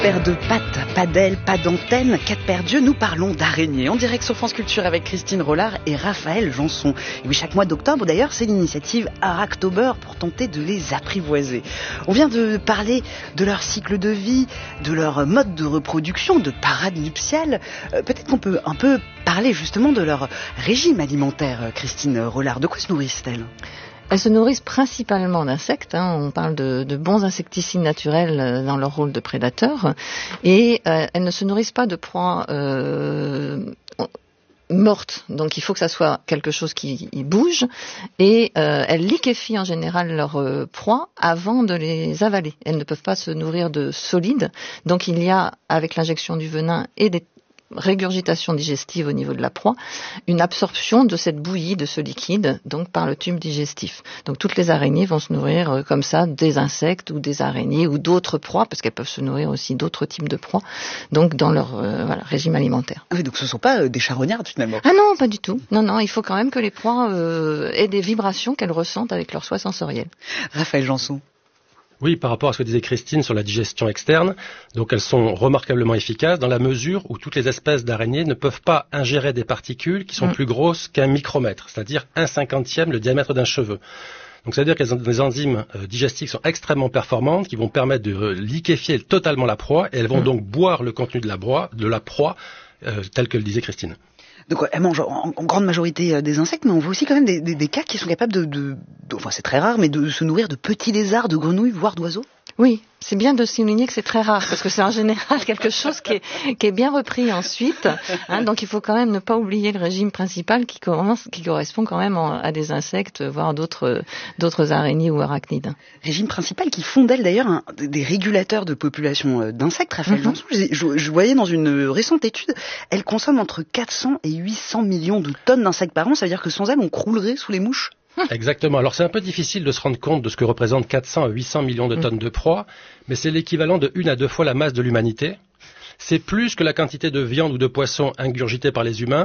Paire de pattes, pas d'ailes, pas d'antenne, quatre paires d'yeux, nous parlons d'araignées. En direct sur France Culture avec Christine Rollard et Raphaël Janson. Et oui, chaque mois d'octobre d'ailleurs, c'est l'initiative Arachtober pour tenter de les apprivoiser. On vient de parler de leur cycle de vie, de leur mode de reproduction, de parade nuptiale. Peut-être qu'on peut un peu parler justement de leur régime alimentaire, Christine Rollard. De quoi se nourrissent-elles ? Elles se nourrissent principalement d'insectes. On parle de bons insecticides naturels dans leur rôle de prédateurs. Et elles ne se nourrissent pas de proies mortes. Donc il faut que ça soit quelque chose qui bouge. Et elles liquéfient en général leurs proies avant de les avaler. Elles ne peuvent pas se nourrir de solides. Donc il y a, avec l'injection du venin et des régurgitation digestive au niveau de la proie, une absorption de cette bouillie, de ce liquide, donc par le tube digestif. Donc toutes les araignées vont se nourrir comme ça des insectes ou des araignées ou d'autres proies, parce qu'elles peuvent se nourrir aussi d'autres types de proies, donc dans leur régime alimentaire. Ah oui, donc ce ne sont pas des charognardes finalement. Ah non, pas du tout. Non, il faut quand même que les proies aient des vibrations qu'elles ressentent avec leur soie sensorielle. Raphaël Janson. Oui, par rapport à ce que disait Christine sur la digestion externe, donc elles sont remarquablement efficaces dans la mesure où toutes les espèces d'araignées ne peuvent pas ingérer des particules qui sont plus grosses qu'un micromètre, c'est-à-dire 1/50e le diamètre d'un cheveu. Donc ça veut dire qu'elles ont des enzymes digestives qui sont extrêmement performantes, qui vont permettre de liquéfier totalement la proie, et elles vont donc boire le contenu de la proie, tel que le disait Christine. Donc elles mangent en grande majorité des insectes, mais on voit aussi quand même des cas qui sont capables enfin c'est très rare, mais de se nourrir de petits lézards, de grenouilles, voire d'oiseaux. Oui, c'est bien de souligner que c'est très rare, parce que c'est en général quelque chose qui est bien repris ensuite. Donc il faut quand même ne pas oublier le régime principal qui correspond quand même à des insectes, voire d'autres araignées ou arachnides. Régime principal qui font d'elles d'ailleurs des régulateurs de population d'insectes. Raphaël Janson, je voyais dans une récente étude, elles consomment entre 400 et 800 millions de tonnes d'insectes par an. Ça veut dire que sans elles, on croulerait sous les mouches. Exactement. Alors c'est un peu difficile de se rendre compte de ce que représentent 400 à 800 millions de tonnes de proie, mais c'est l'équivalent de 1 à 2 fois la masse de l'humanité. C'est plus que la quantité de viande ou de poisson ingurgitée par les humains.